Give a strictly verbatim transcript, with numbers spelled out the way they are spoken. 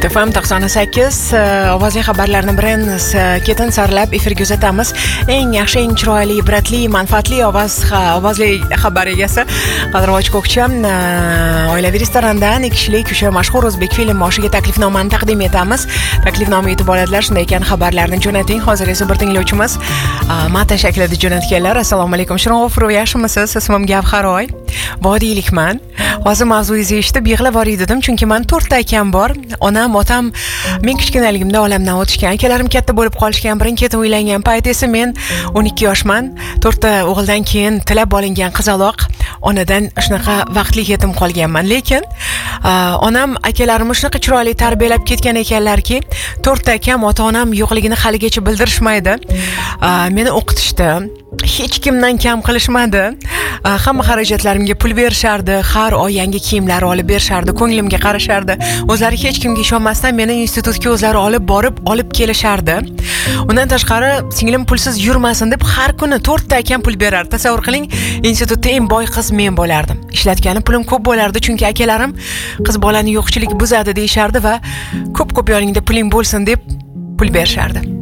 Hit F M to'qson sakkiz ovozli xabarlarni biringiz ketin sarlab efirga uzatamiz. Eng yaxshi, eng chiroyli, ibratli, manfaatli ovoz ovozli xabar egasi Qadrovich Ko'kcham oilaviy restorandan ikki kishilik o'sha mashhur o'zbek film oshiga taklifnomani taqdim etamiz. Taklifnoma yetib oladilar, shunday ekan xabarlarni jo'nating. Hozir esa bir tinglovchimiz mata shaklida jo'natganlar. Assalomu alaykum, Shirin yaxshimisiz? Ismim Gavharoy. Vodiylikman. Hozir mavzuyingizni eshitib yig'lab yuboray dedim, chunki men to'rtta akam bor. Onam, otam men kichkinaligimda olamdan o'tishgan. Akalarim katta bo'lib qolishgan. Birin-ketin uylangan payt esa men o'n ikki yoshman. to'rtta o'g'ildan keyin tilab olingan qizaloq. Onadan shunaqa vaqtli yetim qolganman. Lekin onam akalarimni shunaqa chiroyli tarbiyalab ketgan ekanlarki, to'rtta akam ota-onam yo'qligini haligacha bildirishmaydi. Meni o'qitishdi. Hech kimdan kam qilishmadi. Hamma xarajatlarimga pul berishardi, har oy yangi kiyimlar olib berishardi, ko'nglimga qarashardi. O'zlari hech kimga ishonmasdan meni institutga o'zlari olib borib, olib kelishardi. Undan tashqari, singlim pulsiz yurmasin deb har kuni to'rtta akam pul berardi. Tasavvur qiling, institutda eng boy qiz men bo'lardim. Ishlatgani pulim ko'p bo'lardi, chunki akalarim qiz bolani yo'qchilik buzadi deyishardi va ko'p-ko'p yoningda puling bo'lsin deb pul berishardi.